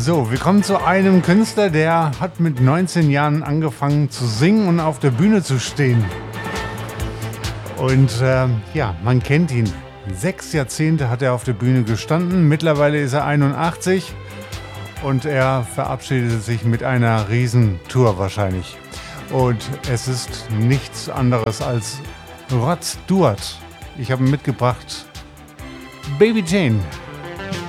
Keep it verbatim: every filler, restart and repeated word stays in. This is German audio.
So, wir kommen zu einem Künstler, der hat mit neunzehn Jahren angefangen zu singen und auf der Bühne zu stehen. Und äh, ja, man kennt ihn. Sechs Jahrzehnte hat er auf der Bühne gestanden. Mittlerweile ist er einundachtzig und er verabschiedet sich mit einer Riesentour wahrscheinlich. Und es ist nichts anderes als Rod Stewart. Ich habe ihn mitgebracht. Baby Jane.